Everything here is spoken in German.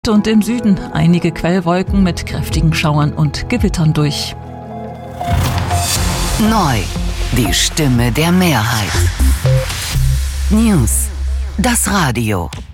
Und im Süden einige Quellwolken mit kräftigen Schauern und Gewittern durch. Neu, die Stimme der Mehrheit. News, das Radio.